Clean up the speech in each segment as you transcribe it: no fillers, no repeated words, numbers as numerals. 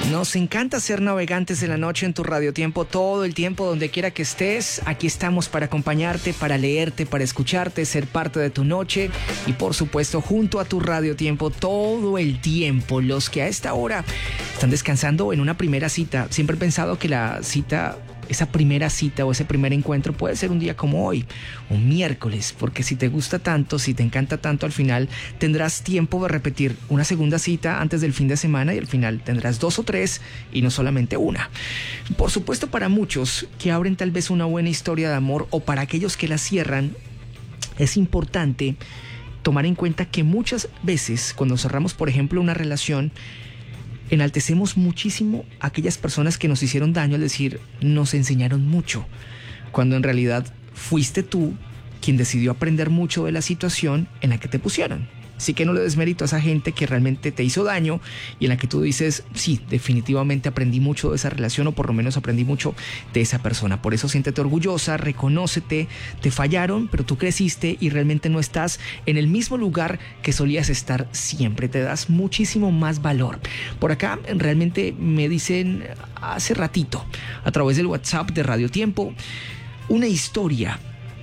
Nos encanta ser navegantes de la noche en tu Radio Tiempo todo el tiempo, donde quiera que estés. Aquí estamos para acompañarte, para leerte, para escucharte, ser parte de tu noche y por supuesto junto a tu Radio Tiempo todo el tiempo. Los que a esta hora están descansando en una primera cita. Siempre he pensado que la cita, esa primera cita o ese primer encuentro puede ser un día como hoy, un miércoles, porque si te gusta tanto, si te encanta tanto, al final tendrás tiempo de repetir una segunda cita antes del fin de semana y al final tendrás 2 o 3 y no solamente una. Por supuesto, para muchos que abren tal vez una buena historia de amor o para aquellos que la cierran, es importante tomar en cuenta que muchas veces cuando cerramos, por ejemplo, una relación, enaltecemos muchísimo a aquellas personas que nos hicieron daño, es decir, nos enseñaron mucho, cuando en realidad fuiste tú quien decidió aprender mucho de la situación en la que te pusieron. Así que no le des mérito a esa gente que realmente te hizo daño y en la que tú dices, sí, definitivamente aprendí mucho de esa relación o por lo menos aprendí mucho de esa persona. Por eso siéntete orgullosa, reconócete, te fallaron, pero tú creciste y realmente no estás en el mismo lugar que solías estar siempre. Te das muchísimo más valor. Por acá realmente me dicen hace ratito, a través del WhatsApp de Radio Tiempo, una historia.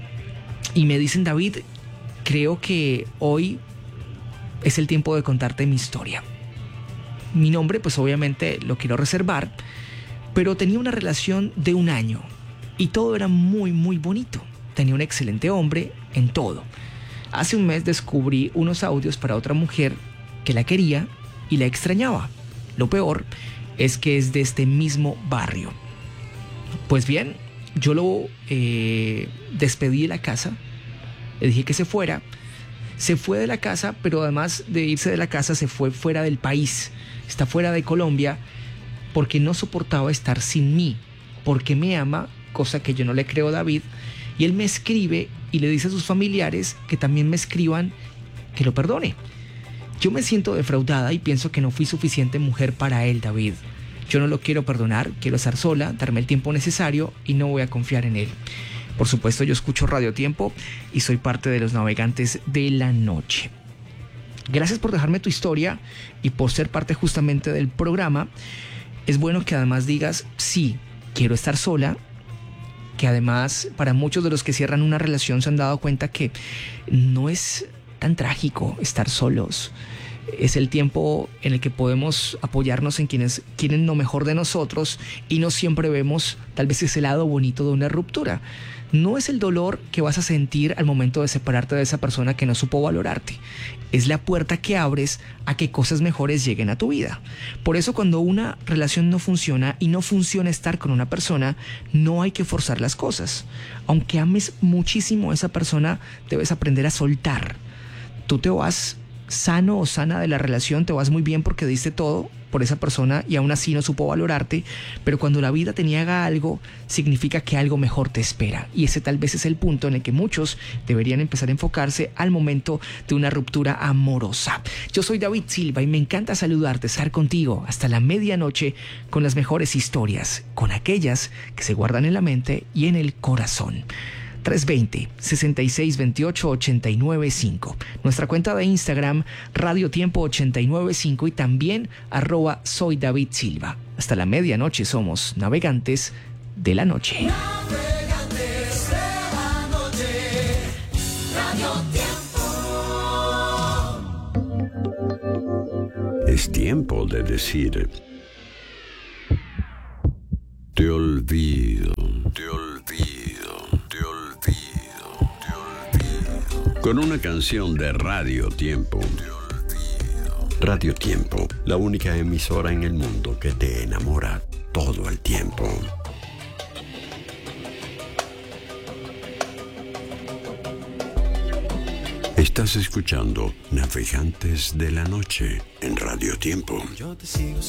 Y me dicen, David, creo que hoy es el tiempo de contarte mi historia. Mi nombre, pues obviamente lo quiero reservar, pero tenía una relación de 1 año y todo era muy, muy bonito. Tenía un excelente hombre en todo. Hace un mes descubrí unos audios para otra mujer que la quería y la extrañaba. Lo peor es que es de este mismo barrio. Pues bien, yo lo despedí de la casa, le dije que se fuera. Se fue de la casa, pero además de irse de la casa se fue fuera del país. Está fuera de Colombia porque no soportaba estar sin mí, porque me ama, cosa que yo no le creo a David. Y él me escribe y le dice a sus familiares que también me escriban que lo perdone. Yo me siento defraudada y pienso que no fui suficiente mujer para él, David. Yo no lo quiero perdonar, quiero estar sola, darme el tiempo necesario y no voy a confiar en él. Por supuesto, yo escucho Radio Tiempo y soy parte de los navegantes de la noche. Gracias por dejarme tu historia y por ser parte justamente del programa. Es bueno que además digas, sí, quiero estar sola, que además para muchos de los que cierran una relación se han dado cuenta que no es tan trágico estar solos. Es el tiempo en el que podemos apoyarnos en quienes quieren lo mejor de nosotros y no siempre vemos tal vez ese lado bonito de una ruptura. No es el dolor que vas a sentir al momento de separarte de esa persona que no supo valorarte. Es la puerta que abres a que cosas mejores lleguen a tu vida. Por eso cuando una relación no funciona y no funciona estar con una persona, no hay que forzar las cosas. Aunque ames muchísimo a esa persona, debes aprender a soltar. Tú te vas sano o sana de la relación, te vas muy bien porque diste todo por esa persona y aún así no supo valorarte, pero cuando la vida te niega algo, significa que algo mejor te espera, y ese tal vez es el punto en el que muchos deberían empezar a enfocarse al momento de una ruptura amorosa. Yo soy David Silva y me encanta saludarte, estar contigo hasta la medianoche con las mejores historias, con aquellas que se guardan en la mente y en el corazón. 320-6628-895. Nuestra cuenta de Instagram, Radio Tiempo 895 y también @soy David Silva. Hasta la medianoche somos navegantes de la noche. Navegantes de la noche, Radio Tiempo. Es tiempo de decir: te olvido, te olvido, te olvido, te olvido. Con una canción de Radio Tiempo. Te olvido. Radio Tiempo, la única emisora en el mundo que te enamora todo el tiempo. Estás escuchando Navegantes de la Noche en Radio Tiempo. Yo te sigo